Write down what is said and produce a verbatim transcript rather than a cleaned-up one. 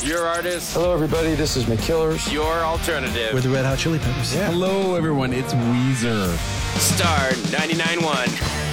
Your artist. Hello, everybody. This is McKillers. Your alternative. We're the Red Hot Chili Peppers. Yeah. Hello, everyone. It's Weezer. Star ninety-nine point one.